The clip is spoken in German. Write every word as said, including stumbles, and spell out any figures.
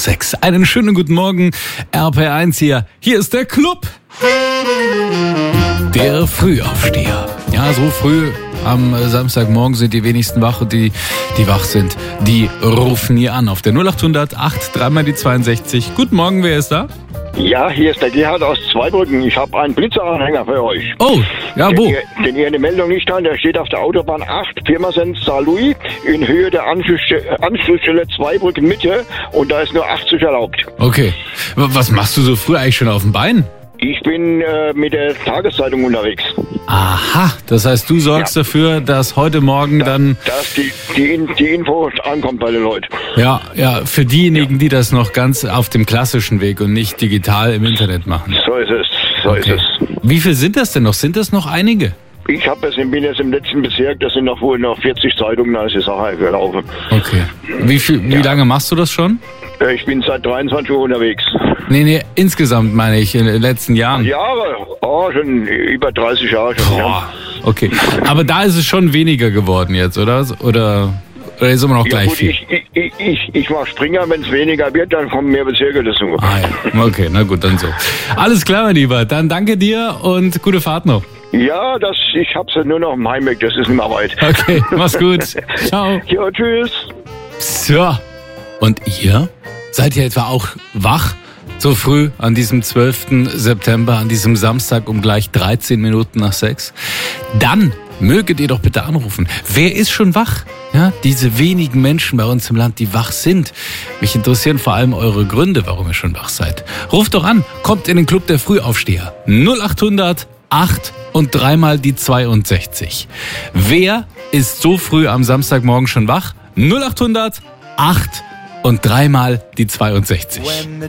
sechs. Einen schönen guten Morgen, R P R eins hier. Hier ist der Club. Der Frühaufsteher. Ja, so früh am Samstagmorgen sind die wenigsten wach und die, die wach sind, die rufen hier an auf der null acht hundert acht, dreimal die zweiundsechzig. Guten Morgen, wer ist da? Ja, hier ist der Gerhard aus Zweibrücken. Ich habe einen Blitzeranhänger für euch. Oh, ja, wo? Den ihr, den ihr eine Meldung nicht habt, der steht auf der Autobahn acht, Pirmasens Saarlouis, in Höhe der Anschlussstelle, Anschlussstelle Zweibrücken Mitte, und da ist nur achtzig erlaubt. Okay. Was machst du so früh eigentlich schon auf dem Bein? Ich bin äh, mit der Tageszeitung unterwegs. Aha, das heißt, du sorgst ja dafür, dass heute Morgen da, dann... Dass die, die, die Info ankommt bei den Leuten. Ja, ja, für diejenigen, ja. die das noch ganz auf dem klassischen Weg und nicht digital im Internet machen. So ist es, so okay. ist es. Wie viel sind das denn noch? Sind das noch einige? Ich hab das, bin jetzt im letzten Bezirk, das sind noch wohl noch vierzig Zeitungen, als die Sache gelaufen. Okay. Wie, viel, wie ja. lange machst du das schon? Ich bin seit dreiundzwanzig Uhr unterwegs. Nee, nee, insgesamt meine ich, in den letzten Jahren. Jahre? Oh, schon über dreißig Jahre schon. Boah, okay. Aber da ist es schon weniger geworden jetzt, oder? Oder, oder ist immer noch ja, gleich gut, viel? Ich, ich, ich, ich mache Springer, wenn es weniger wird, dann kommen mehr Bezirke dazu. Ah ja, okay, na gut, dann so. Alles klar, mein Lieber, dann danke dir und gute Fahrt noch. Ja, das, ich hab's ja nur noch im Heimweg, das ist nicht mehr weit. Okay, mach's gut. Ciao. Ja, tschüss. So, und ihr? Seid ihr etwa auch wach? So früh an diesem zwölften September, an diesem Samstag um gleich dreizehn Minuten nach sechs? Dann möget ihr doch bitte anrufen. Wer ist schon wach? Ja, diese wenigen Menschen bei uns im Land, die wach sind. Mich interessieren vor allem eure Gründe, warum ihr schon wach seid. Ruft doch an, kommt in den Club der Frühaufsteher. null acht hundert acht und dreimal die zweiundsechzig. Wer ist so früh am Samstagmorgen schon wach? null acht hundert acht und dreimal die zweiundsechzig.